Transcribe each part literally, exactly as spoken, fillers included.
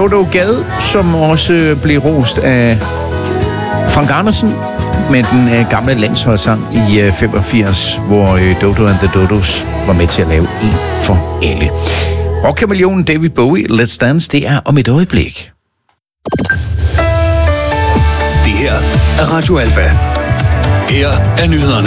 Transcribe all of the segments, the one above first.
Dodo Gade, som også blev rost af Frank Andersen med den øh, gamle landsholdssang i øh, femogfirs, hvor øh, Dodo and the Dodos var med til at lave en for alle. Rockkameleonen David Bowie, Let's Dance, det er om et øjeblik. Det her er Radio Alfa. Her er nyhederne.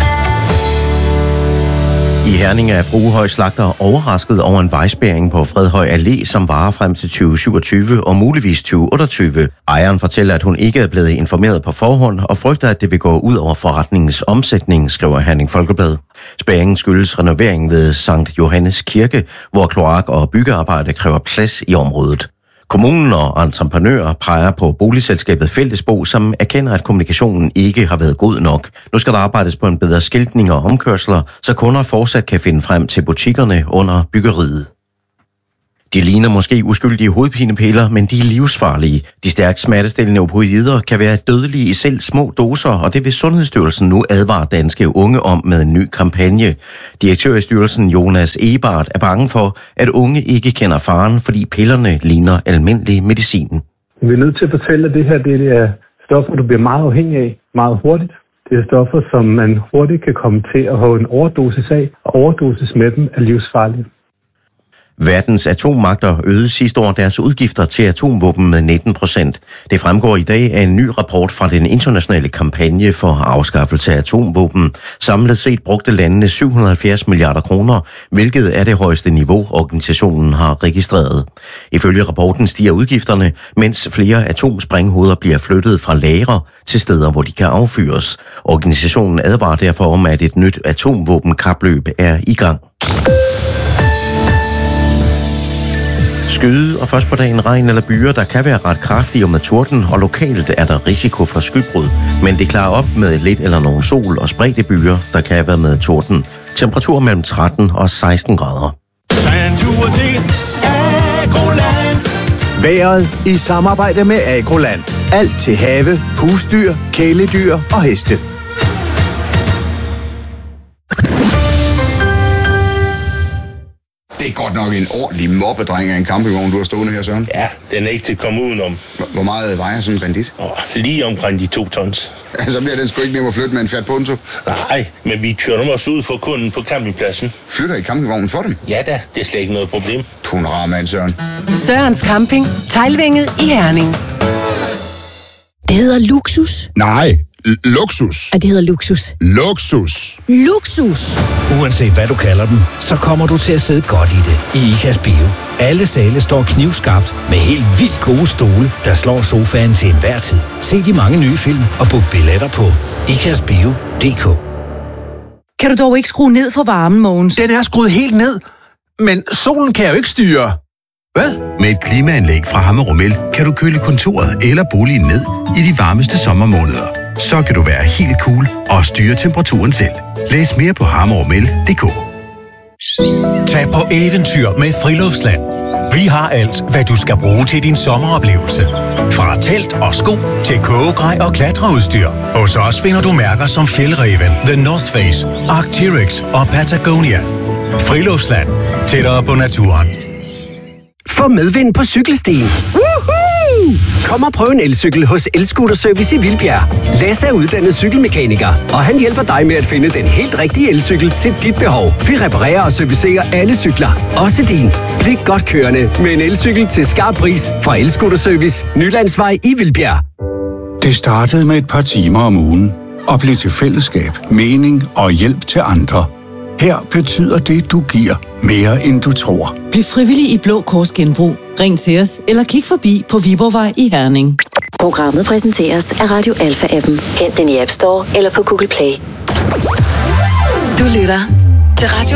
I Herning er Fruehøj Slagter overrasket over en vejspærring på Fredhøj Allé, som varer frem til tyve syvogtyve og muligvis tyve otteogtyve. Ejeren fortæller, at hun ikke er blevet informeret på forhånd og frygter, at det vil gå ud over forretningens omsætning, skriver Herning Folkeblad. Spærringen skyldes renovering ved Sankt Johannes Kirke, hvor kloak- og byggearbejde kræver plads i området. Kommunen og entreprenører peger på boligselskabet Fællesbo, som erkender, at kommunikationen ikke har været god nok. Nu skal der arbejdes på en bedre skiltning og omkørsler, så kunder fortsat kan finde frem til butikkerne under byggeriet. De ligner måske uskyldige hovedpinepiller, men de er livsfarlige. De stærkt smertestillende opioider kan være dødelige i selv små doser, og det vil Sundhedsstyrelsen nu advare danske unge om med en ny kampagne. Direktør i styrelsen Jonas Ebert er bange for, at unge ikke kender faren, fordi pillerne ligner almindelig medicin. Vi er nødt til at fortælle, at det her det er stoffer, du bliver meget afhængig af meget hurtigt. Det er stoffer, som man hurtigt kan komme til at have en overdosis af, og overdosis med dem er livsfarlige. Verdens atommagter øgede sidste år deres udgifter til atomvåben med nitten procent. Det fremgår i dag af en ny rapport fra den internationale kampagne for afskaffelse af atomvåben. Samlet set brugte landene syv hundrede og halvfjerds milliarder kroner, hvilket er det højeste niveau, organisationen har registreret. Ifølge rapporten stiger udgifterne, mens flere atomsprænghoveder bliver flyttet fra lagre til steder, hvor de kan affyres. Organisationen advarer derfor om, at et nyt atomvåbenkapløb er i gang. Skyde og først på dagen regn eller byer, der kan være ret kraftige og med torden, og lokalt er der risiko for skybrud. Men det klarer op med lidt eller nogen sol og spredte byer, der kan være med torden. Temperatur mellem tretten og seksten grader. Vejret i samarbejde med Agroland. Alt til have, husdyr, kæledyr og heste. Det er godt nok en ordentlig mobbedreng af en campingvogn, du har stående her, Søren. Ja, den er ikke til at komme udenom. Hvor meget vejer sådan en bandit? Oh, lige omkring de to tons. Ja, så bliver den sgu ikke nem at flytte med en Fiat Punto. Nej, men vi kører dem også ud for kunden på campingpladsen. Flytter I campingvognen for dem? Ja da, det er slet ikke noget problem. Du er en rar mand, Søren. Sørens Camping, Teglvænget i Herning. Det hedder luksus. Nej, l- luksus. Og det hedder luksus. Luksus. Luksus. Uanset hvad du kalder den, så kommer du til at sidde godt i det i IKAS Bio. Alle sale står knivskarpt med helt vildt gode stole, der slår sofaen til enhver tid. Se de mange nye film og book billetter på ikasbio punktum d k. Kan du dog ikke skrue ned for varmen, Mogens? Den er skruet helt ned, men solen kan jo ikke styre. Hvad? Med et klimaanlæg fra Hammerum El kan du køle kontoret eller boligen ned i de varmeste sommermåneder. Så kan du være helt cool og styre temperaturen selv. Læs mere på hammerum el punktum d k. Tag på eventyr med Friluftsland. Vi har alt, hvad du skal bruge til din sommeroplevelse. Fra telt og sko til kogegrej og klatreudstyr. Hos os finder du mærker som Fjällräven, The North Face, Arc'teryx og Patagonia. Friluftsland. Tættere på naturen. Få medvind på cykelstien. Woohoo! Kom og prøv en elcykel hos Elscooterservice i Vildbjerg. Lasse er uddannet cykelmekaniker, og han hjælper dig med at finde den helt rigtige elcykel til dit behov. Vi reparerer og servicerer alle cykler, også din. Bliv godt kørende med en elcykel til skarp pris fra Elscooterservice, Nylandsvej i Vildbjerg. Det startede med et par timer om ugen og blev til fællesskab, mening og hjælp til andre. Her betyder det, du giver, mere end du tror. Bliv frivillig i Blå Kors Genbrug. Ring til os eller kig forbi på Viborgvej i Herning. Programmet præsenteres af Radio Alfa-appen. Hent den i App Store eller på Google Play. Du lytter til Radio